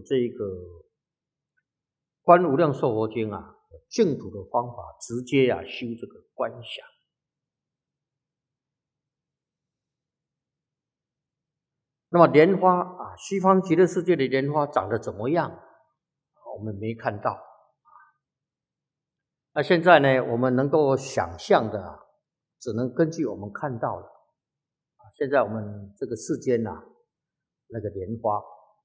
这一个《观无量寿佛经》啊，净土的方法，直接啊修这个观想。那么莲花啊，西方极乐世界的莲花长得怎么样？我们没看到。那现在呢，我们能够想象的啊，只能根据我们看到的。现在我们这个世间啊，那个莲花，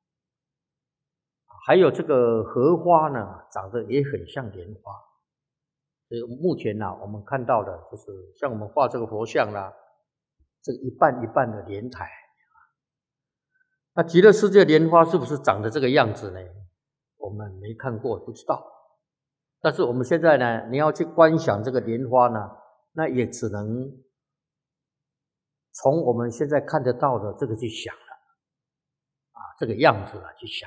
还有这个荷花呢，长得也很像莲花。所以目前呢，我们看到的就是像我们画这个佛像啦，这一半一半的莲台。那极乐世界莲花是不是长得这个样子呢？我们没看过，不知道。但是我们现在呢，你要去观想这个莲花呢，那也只能从我们现在看得到的这个去想了，这个样子去想。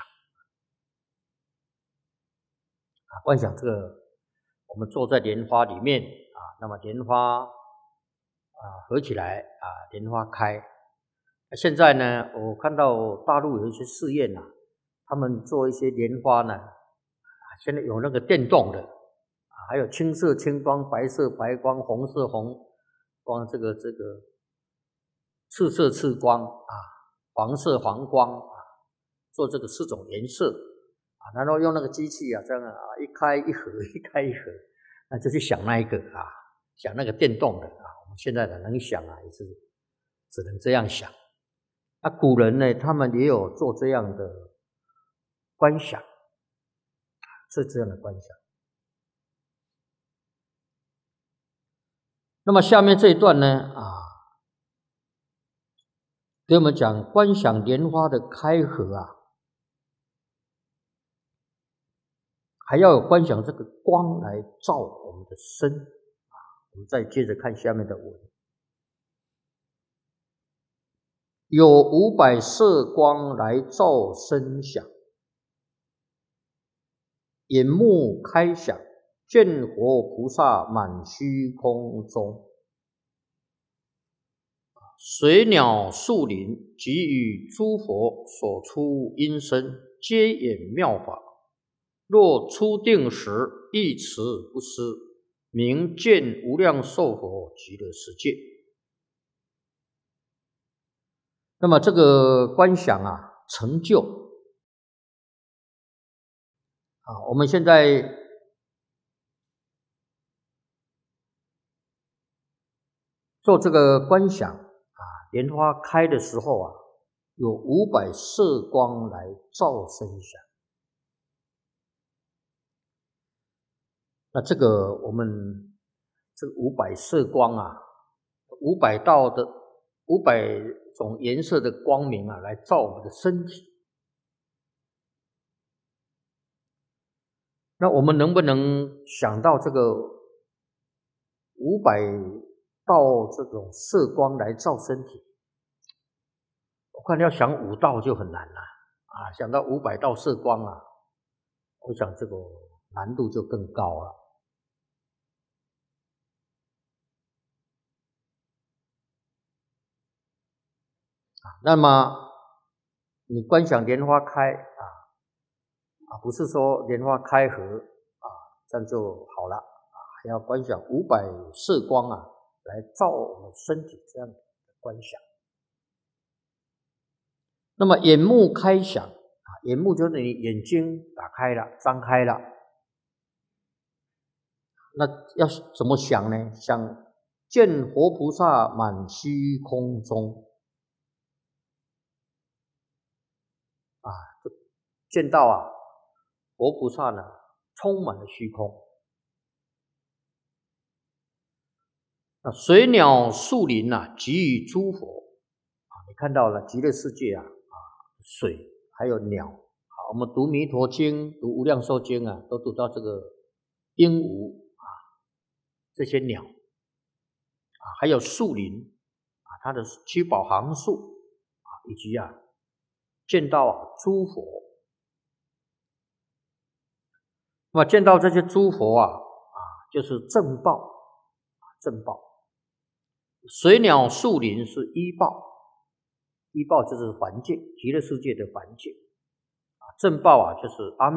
观想这个，我们坐在莲花里面那么莲花合起来莲花开。现在呢，我看到大陆有一些寺院他们做一些莲花呢，现在有那个电动的还有青色青光、白色白光、红色红光，这个赤色赤光黄色黄光做这个4种颜色然后用那个机器这样一开一合，一开一合，那就去想那一个想那个电动的我们现在的能想也是只能这样想。古人呢，他们也有做这样的观想，是这样的观想。那么下面这一段呢给我们讲观想莲花的开合还要有观想这个光来照我们的身我们再接着看下面的文。有500色光来照身想，眼目开想，见活菩萨满虚空中，水鸟树林及与诸佛所出音声，皆演妙法。若初定时，一持不失，名见无量寿佛极乐世界。那么这个观想成就我们现在做这个观想莲花开的时候有500色光来照身想。那这个我们这个500色光500道的500种颜色的光明来照我们的身体。那我们能不能想到这个500道这种色光来照身体？我看要想5道就很难了想到500道色光我想这个难度就更高了。那么你观想莲花开不是说莲花开合这样就好了还要观想500色光来照我们身体，这样的观想。那么眼目开想眼目就是你眼睛打开了，张开了，那要怎么想呢？想见活菩萨满虚空中就见到活菩萨呢充满了虚空。那水鸟树林给予诸佛你看到了极乐世界水还有鸟我们读弥陀经、读无量寿经都读到这个鹦鹉这些鸟还有树林它的七宝行树以及见到诸佛。那么见到这些诸佛就是正报正报。水鸟树林是依报，依报就是环境，极乐世界的环境正报啊就是阿